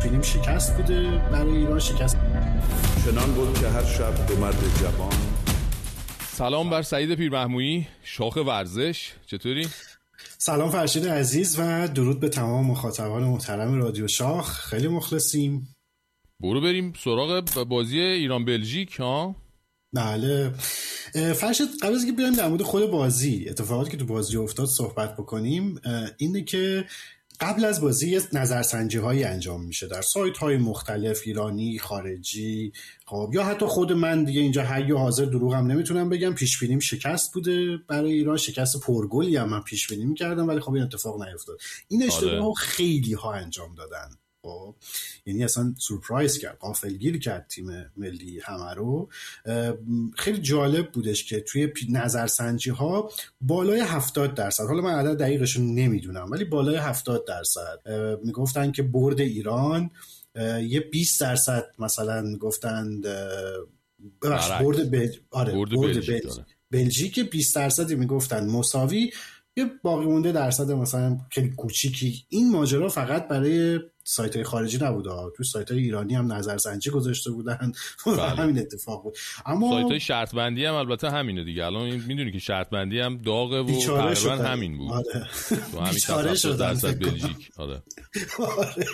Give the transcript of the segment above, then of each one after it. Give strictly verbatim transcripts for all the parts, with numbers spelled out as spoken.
بینیم شکست بوده برای ایران. شکست چنان بود که هر شب دو مرد جوان. سلام بر سعید پیرمحمویی، شاخ ورزش، چطوری؟ سلام فرشید عزیز و درود به تمام مخاطبان محترم رادیو شاخ، خیلی مخلصیم. برو بریم سراغ بازی ایران بلژیک. ها بله فرشید، قبل از اینکه بیایم در مورد خود بازی، اتفاقاتی که تو بازی افتاد صحبت بکنیم، اینه که قبل از بازی یه نظرسنجی هایی انجام میشه در سایت های مختلف، ایرانی، خارجی، خب یا حتی خود من دیگه اینجا حی و حاضر دروغم نمیتونم بگم، پیش بینیم شکست بوده برای ایران، شکست پرگلی هم من پیش بینی میکردم ولی خب این اتفاق نیفتاد. این اشتباه خیلی ها انجام دادن، خب یعنی اصلا سورپرایز کرد، غافلگیر کرد تیم ملی همه رو. خیلی جالب بودش که توی نظرسنجی ها بالای هفتاد درصد، حالا من عدد دقیقش رو نمیدونم ولی بالای هفتاد درصد میگفتن که برد ایران، یه بیست درصد مثلا میگفتن ببخش برد بلژیک، آره برد بلژیک، بلژیک بیست درصدی میگفتن مساوی، یه باقی مونده درصد مثلا خیلی کوچیکی. این ماجرا فقط برای سایت‌های خارجی نبوده، تو سایت‌های ایرانی هم نظرسنجی گذاشته بودن و همین اتفاق بود. اما سایت‌های شرط بندی هم البته همینه دیگه، الان میدونی که شرط بندی هم داغه و تقریبا همین بود. آره. تو همین هفتاد درصد بلژیک. آره. آره.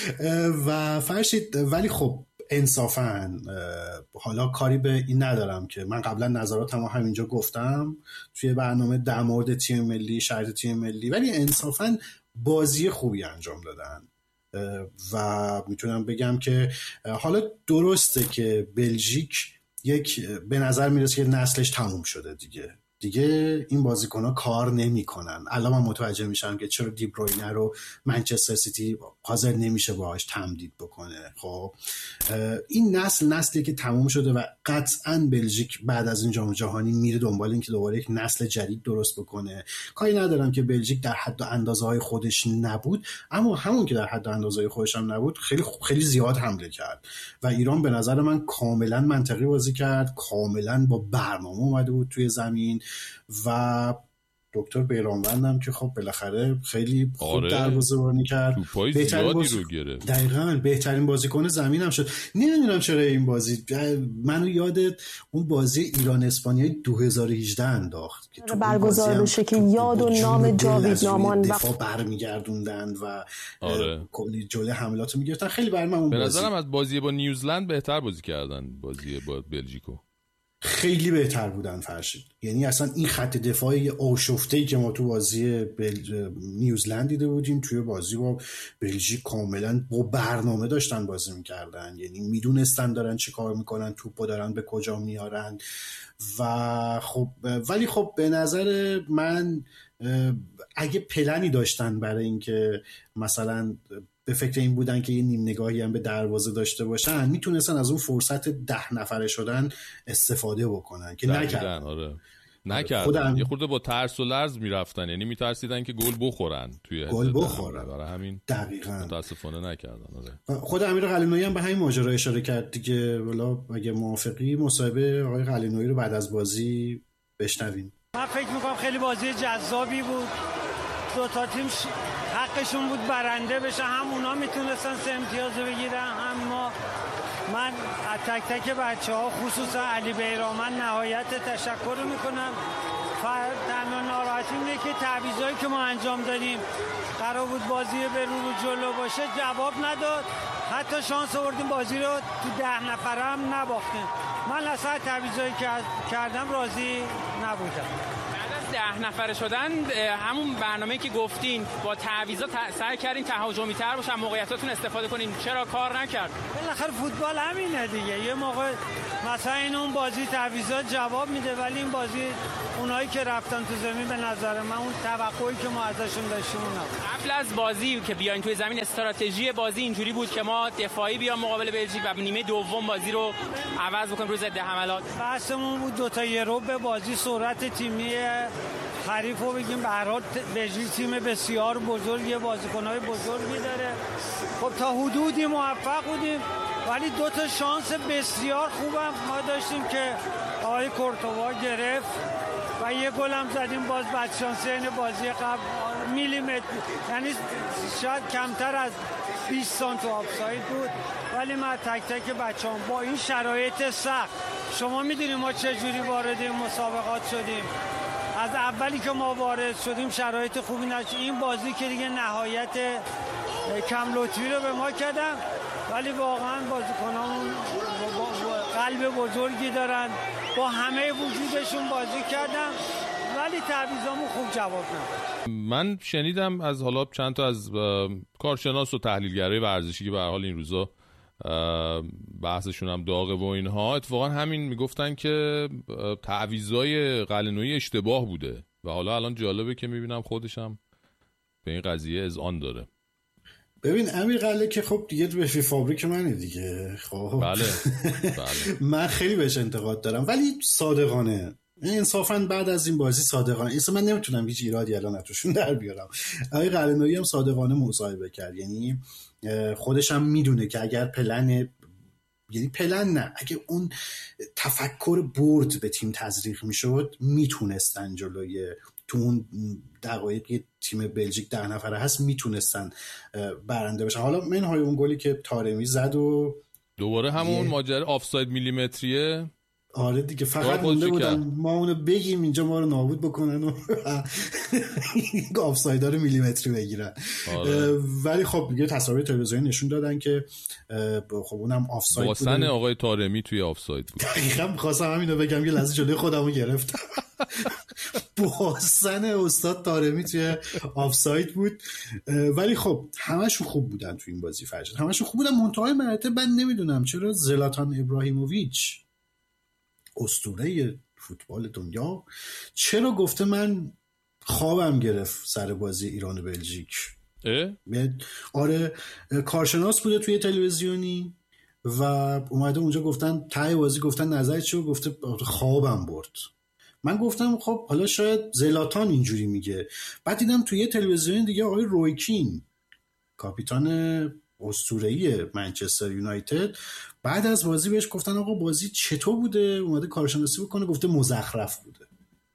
و فرشید ولی خب انصافاً حالا کاری به این ندارم که من قبلا نظراتمو همینجا گفتم توی برنامه در مورد تیم ملی، شرط تیم ملی، ولی انصافاً بازی خوبی انجام دادن و میتونم بگم که حالا درسته که بلژیک یک به نظر میرسه که نسلش تموم شده دیگه دیگه این بازیکن‌ها کار نمی‌کنن. الان من متوجه میشم که چرا دی بروینه رو منچستر سیتی حاضر نمیشه باهاش تمدید بکنه. خب این نسل نسلی که تموم شده و قطعاً بلژیک بعد از این جام جهانی میره دنبال این که دوباره یک نسل جدید درست بکنه. کاری ندارم که بلژیک در حد و اندازه‌های خودش نبود، اما همون که در حد و اندازه‌های خودش هم نبود خیلی خیلی زیاد حمله کرد و ایران به نظر من کاملاً منطقی بازی کرد، کاملاً با برنامه اومده بود توی زمین و دکتر بیرانوندم که خب بالاخره خیلی خوب آره. دروازه‌بانی کرد، بهترین بازی رو گرفت، دقیقاً بهترین بازیکن زمینم شد. نمیدونم چرا این بازی منو یاد اون بازی ایران اسپانیا دو هزار و هجده انداخت که تو برگزار بشه که یاد و نام جاوید نامان دفاع برمیگردوندن و آره. کلی جلوی حملاتو میگرفتن. خیلی برای من اون به بازی نظرم از بازی با نیوزلند بهتر بازی کردن، بازی با بلژیکو خیلی بهتر بودن فرشید. یعنی اصلا این خط دفاعی آشفته‌ای که ما تو بازی بل... نیوزلند دیده بودیم توی بازی با بلژیک کاملا با برنامه داشتن بازی میکردن، یعنی میدونستن دارن چی کار میکنن، توپو دارن به کجا میارن و خب ولی خب به نظر من اگه پلنی داشتن برای اینکه مثلا به فکر این بودن که یه نیم نگاهی هم به دروازه داشته باشن، میتونستن از اون فرصت ده نفره شدن استفاده بکنن که نکردن. آره. نکردن خودم... یه خورده با ترس و لرز میرفتن، یعنی میترسیدن که گل بخورن توی گل بخورن، برای همین دقیقاً متاسفانه نکردن. آره. خود امیر قلعه‌نویی هم به همین ماجرا اشاره کرد دیگه. والا اگه موافقی مصاحبه آقای قلعه‌نویی رو بعد از بازی بشنویم. من فکر میکنم خیلی بازی جذابی بود، دو تا تیم حقشون بود برنده بشه، هم اونا میتونستن سه امتیاز بگیرن هم ما. من از تک تک بچه ها خصوصا علی بیرامن نهایت تشکر میکنم. تنها ناراحتیم اینه که تعویضایی که ما انجام دادیم قرار بود بازی به رو رو جلو باشه جواب نداد، حتی شانس آوردیم بازی رو تو ده نفره هم نباختیم. من اصلا تعویضایی که کردم راضی نبودم. ده نفره شدن همون برنامه‌ای که گفتین با تعویضا سعی کردین تهاجمی تر باشن، موقعیتاتون استفاده کنین، چرا کار نکرد؟ بالاخره فوتبال همینه دیگه، یه موقع مثلا این اون بازی تعویضات جواب میده ولی این بازی اونایی که رفتن تو زمین به نظر من اون توقعی که ما ازشون داشتیم نبود. قبل از بازی که بیاین توی زمین استراتژی بازی اینجوری بود که ما دفاعی بیام مقابل بلژیک و نیمه دوم بازی رو عوض بکنیم روی ضد حملات. بحثمون بود دو تا یورو به بازی سرعت تیمی حریف رو بگیم به هر حال بلژیک تیم بسیار بزرگی، بازیکن‌های بزرگی داره. خب تا حدودی موفق بودیم ولی دو تا شانس بسیار خوبم ما داشتیم که آقای کورتوا گرفت و یه گل هم زدیم باز بعد شانسی این بازی قبل میلیمتر، یعنی شاید کمتر از بیست سانت آفساید بود. ولی من تک تک بچه‌ام با این شرایط سخت، شما میدونیم ما چه جوری وارد این مسابقات شدیم. از اولی که ما وارد شدیم شرایط خوبی نشد. این بازی که دیگه نهایت کم لطفی رو به ما کردن، ولی واقعا بازیکنامون قلب بزرگی دارن، با همه وجودشون بازی کردن، ولی تعویضامون خوب جواب نداد. من شنیدم از حالا چند تا از کارشناس و تحلیلگرای ورزشی که به هر حال این روزا بحثشون هم داغه و اینها، اتفاقا همین میگفتن که تعویضای قلنویی اشتباه بوده و حالا الان جالبه که میبینم خودشم به این قضیه اذعان داره. ببین امیر قلعه که خب دیگه به فابریک منه دیگه. خب بله بله من خیلی بهش انتقاد دارم ولی صادقانه، انصافا بعد از این بازی صادقانه، اصلا من نمیتونم هیچ ایرادی الان ازشون در بیارم. آقای قلعه‌نویی هم صادقانه مصاحبه کرد، یعنی خودش هم میدونه که اگر پلن، یعنی پلن نه، اگه اون تفکر برد به تیم تزریق میشد میتونستن جلوی تو اون دقایقی تیم بلژیک ده نفره هست میتونستن برنده بشن. حالا منهای اون گلی که طارمی زد و دوباره همون ماجرا آفساید میلیمتریه. آره دیگه فقط مونده بودن ما اونو بگیم اینجا ما رو نابود بکنن و آفسایدها رو میلیمتری بگیرن. آره. ولی خب دیگه تصاویر تلویزیونی نشون دادن که خب اونم آفساید بود. واسن آقای طارمی توی آفساید بود. دقیقاً می‌خواستم همینو بگم، یه لحظه جلوی خودمو گرفتم. واسن استاد طارمی توی آفساید بود. ولی خب همشون خوب بودن تو این بازی فرشاد. همشون خوب بودن. منتهای مراتب من نمیدونم چرا زلاتان ابراهیموویچ اسطوره فوتبال دنیا چرا گفته من خوابم گرفت سر بازی ایران و بلژیک. آره کارشناس بوده توی تلویزیونی و اومده اونجا گفتن ته بازی گفتن نظر چی و گفته خوابم برد. من گفتم خب حالا شاید زلاتان اینجوری میگه. بعد دیدم توی تلویزیون دیگه آقای روی کین کاپیتان اسطوره‌ای منچستر یونایتد بعد از بازی بهش گفتن آقا بازی چطور بوده، اومده کارشناسی بکنه گفته مزخرف بوده.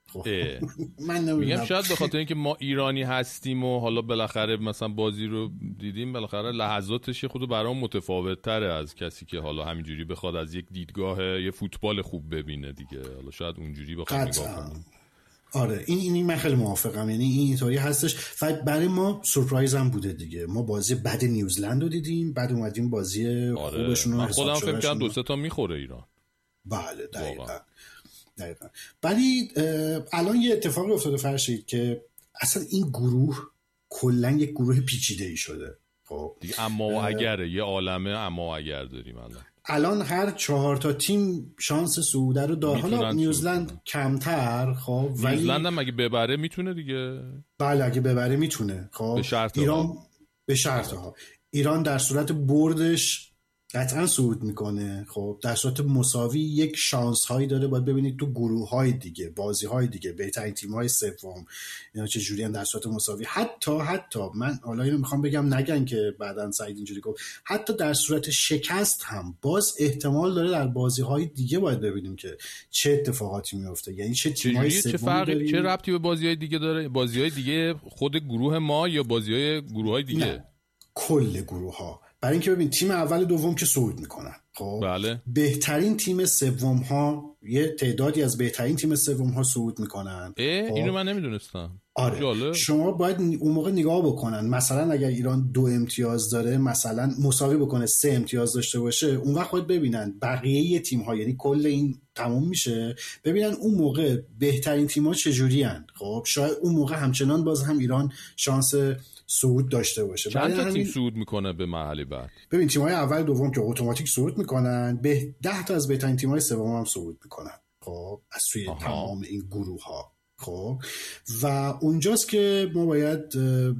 من میگم شاید به خاطر اینکه ما ایرانی هستیم و حالا بالاخره مثلا بازی رو دیدیم، بالاخره لحظاتش خود برام متفاوت تره از کسی که حالا همینجوری بخواد از یک دیدگاه یه فوتبال خوب ببینه دیگه. حالا شاید اونجوری بخواد نگاه کنیم. آره این اینی من خیلی موافقم، یعنی این اینطوری هستش. فقط برای ما سورپرایز هم بوده دیگه، ما بازی بد نیوزلند رو دیدیم بعد اومدیم بازی آره. خوبشون رو من خودم فکر کردم دو سه تا میخوره ایران. بله دقیقاً دقیقاً. ولی الان یه اتفاقی افتاده فرشید که اصلا این گروه کلا یک گروه پیچیده ای شده. خب دیگه اما و اگره یه عالمه اما و اگر داریم الان. الان هر چهار تا تیم شانس صعود رو داره. حالا نیوزلند کمتر، خب ولی نیوزلند هم اگه ببره میتونه دیگه. بله اگه ببره میتونه. خب به شرط ایران ها. به شرط ها ایران در صورت بردش قطعا صعود میکنه. خب در صورت مساوی یک شانس هایی داره. باید ببینید تو گروه های دیگه، بازی های دیگه، بهترین تیم های سوم اینا چه جوری هم در صورت مساوی. حتی حتی من حالا اینو میخوام بگم نگن که بعدن سعید اینجوری گفت، حتی در صورت شکست هم باز احتمال داره در بازی های دیگه باید ببینیم که چه اتفاقاتی میفته. یعنی چه تیم‌های سوم چه فرقی چه ربطی به بازی های دیگه داره؟ بازی های دیگه خود گروه ما یا بازی های گروه های دیگه؟ نه. کل گروه ها. برای اینکه ببین تیم اول دوم که صعود میکنن، خب بله. بهترین تیم سوم ها، یه تعدادی از بهترین تیم سوم ها صعود میکنن. خب. اینو من نمیدونستم. آره جالب. شما باید اون موقع نگاه بکنن، مثلا اگر ایران دو امتیاز داره مثلا مساوی بکنه سه امتیاز داشته باشه، اون وقت باید ببینن بقیه تیم ها، یعنی کل این تموم میشه، ببینن اون موقع بهترین تیم ها چجوری هن. خب شاید اون موقع همچنان باز هم ایران شانس صعود داشته باشه. چند تا تیم صعود میکنه به مرحله بعد؟ ببین تیم‌های اول دوم که اتوماتیک صعود میکنن، به ده تا از بهترین تیم‌های سوم هم صعود میکنن. خب از توی آها. تمام این گروه ها. خب و اونجاست که ما باید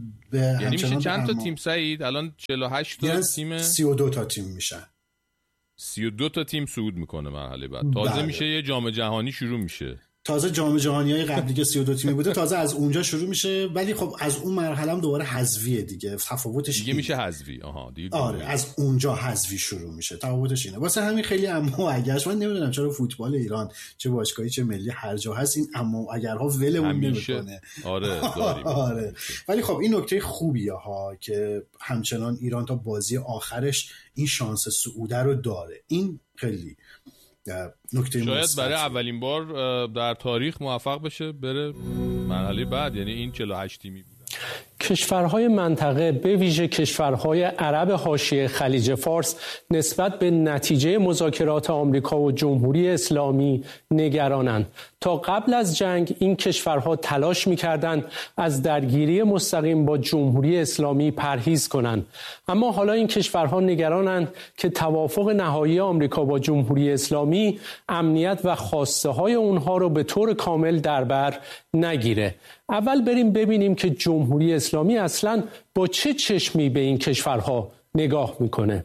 به یعنی میشه چند تا تیم سعید؟ الان چهل و هشت تا تیم، سی و دو تا تیم میشن. سی و دو تا تیم صعود میکنه مرحله بعد. تازه بله. میشه یه جام جهانی شروع میشه. تازه جام جهانی‌های قبلی که سی و دو تیمی بوده تازه از اونجا شروع میشه، ولی خب از اون مرحله هم دوباره حذفیه دیگه. تفاوتش دیگه میشه حذفی. آها دیگه آره از اونجا حذفی شروع میشه. تفاوتش اینه. واسه همین خیلی اما اگرش من نمیدونم چرا فوتبال ایران چه باشگاهی چه ملی هر جا هست این اما اگرها ولمون نمیکنه. آره داریم. آره ولی خب این نکته خوبیه ها که همچنان ایران تا بازی آخرش این شانس صعود رو داره. این خیلی نکته شاید برای اولین بار در تاریخ موفق بشه بره مرحله بعد، یعنی این چهل و هشت تیمی بود. کشورهای منطقه به ویژه کشورهای عرب حاشیه خلیج فارس نسبت به نتیجه مذاکرات آمریکا و جمهوری اسلامی نگرانند. تا قبل از جنگ این کشورها تلاش می‌کردند از درگیری مستقیم با جمهوری اسلامی پرهیز کنند، اما حالا این کشورها نگرانند که توافق نهایی آمریکا با جمهوری اسلامی امنیت و خواسته‌های اونها رو به طور کامل در بر نگیره. اول بریم ببینیم که جمهوری اسلامی اصلاً با چه چشمی به این کشورها نگاه میکنه.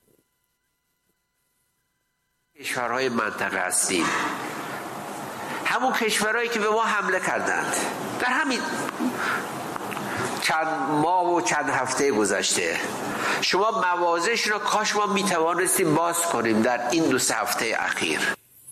کشورهای منطقه هستیم، همون کشورهایی که به ما حمله کردند در همین چند ماه و چند هفته گذشته. شما موازش رو کاش ما میتوانستیم باز کنیم در این دو سه هفته اخیر.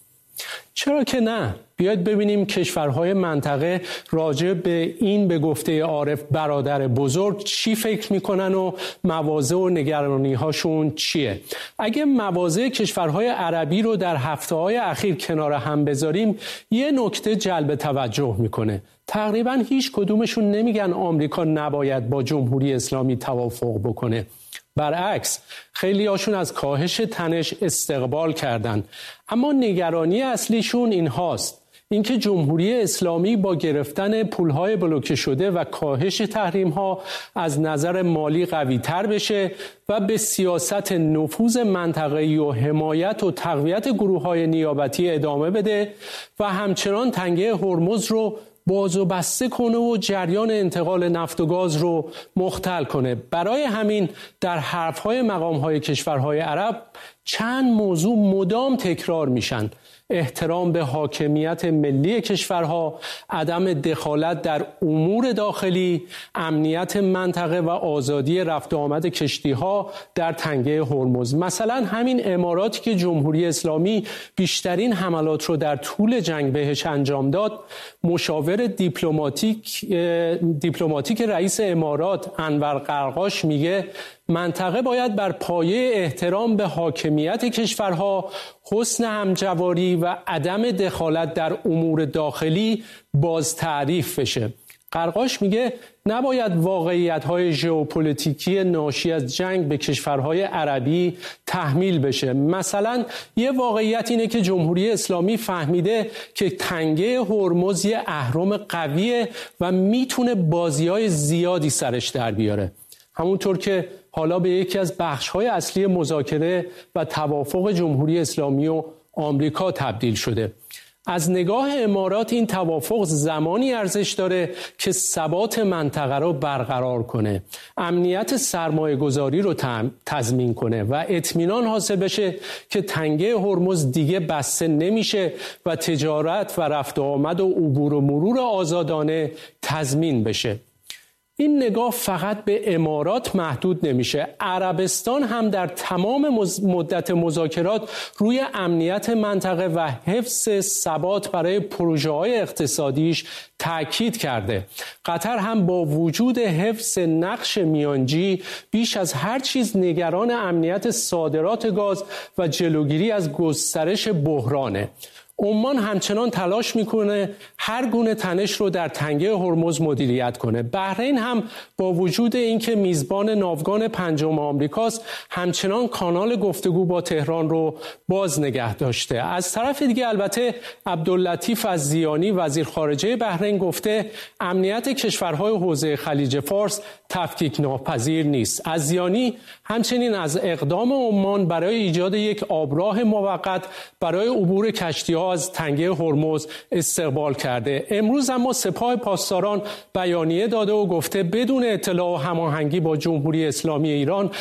چرا که نه؟ بیاید ببینیم کشورهای منطقه راجع به این به گفته عارف برادر بزرگ چی فکر میکنن و مواضع و نگرانی هاشون چیه. اگه مواضع کشورهای عربی رو در هفته‌های اخیر کنار هم بذاریم یه نکته جلب توجه میکنه. تقریبا هیچ کدومشون نمیگن آمریکا نباید با جمهوری اسلامی توافق بکنه. برعکس خیلی هاشون از کاهش تنش استقبال کردند. اما نگرانی اصلیشون این هاست، اینکه جمهوری اسلامی با گرفتن پولهای بلوکه شده و کاهش تحریم‌ها از نظر مالی قوی تر بشه و به سیاست نفوذ منطقه‌ای و حمایت و تقویت گروه‌های نیابتی ادامه بده و همچنان تنگه هرمز رو باز و بسته کنه و جریان انتقال نفت و گاز رو مختل کنه. برای همین در حرف‌های مقام‌های کشورهای عرب چند موضوع مدام تکرار میشن: احترام به حاکمیت ملی کشورها، عدم دخالت در امور داخلی، امنیت منطقه و آزادی رفت و آمد کشتی‌ها در تنگه هرمز. مثلا همین اماراتی که جمهوری اسلامی بیشترین حملات رو در طول جنگ بهش انجام داد، مشاور دیپلماتیک دیپلماتیک رئیس امارات انور قرقاش میگه منطقه باید بر پایه احترام به حاکمیت کشورها، حسن همجواری و عدم دخالت در امور داخلی باز تعریف بشه. قرقاش میگه نباید واقعیت‌های ژئوپلیتیکی ناشی از جنگ به کشورهای عربی تحمیل بشه. مثلا یه واقعیت اینه که جمهوری اسلامی فهمیده که تنگه هرمز یه اهرم قویه و میتونه بازی‌های زیادی سرش در بیاره. همونطور که حالا به یکی از بخش‌های اصلی مذاکره و توافق جمهوری اسلامی و آمریکا تبدیل شده. از نگاه امارات این توافق زمانی ارزش داره که ثبات منطقه رو برقرار کنه، امنیت سرمایه گذاری رو تضمین کنه و اطمینان حاصل بشه که تنگه هرمز دیگه بسته نمیشه و تجارت و رفت و آمد و عبور و مرور آزادانه تضمین بشه. این نگاه فقط به امارات محدود نمیشه. عربستان هم در تمام مدت مذاکرات روی امنیت منطقه و حفظ ثبات برای پروژه‌های اقتصادیش تأکید کرده. قطر هم با وجود حفظ نقش میانجی بیش از هر چیز نگران امنیت صادرات گاز و جلوگیری از گسترش بحرانه. عمان همچنان تلاش میکنه هر گونه تنش رو در تنگه هرمز مدیریت کنه. بحرین هم با وجود اینکه میزبان ناوگان پنجم آمریکاست همچنان کانال گفتگو با تهران رو باز نگه داشته. از طرف دیگه البته عبداللطیف الزیانی وزیر خارجه بحرین گفته امنیت کشورهای حوزه خلیج فارس تفکیک ناپذیر نیست. الزیانی همچنین از اقدام عمان برای ایجاد یک آبراه موقت برای عبور کشتی‌ها از تنگه هرمز استقبال کرده. امروز اما سپاه پاسداران بیانیه داده و گفته بدون اطلاع و هماهنگی با جمهوری اسلامی ایران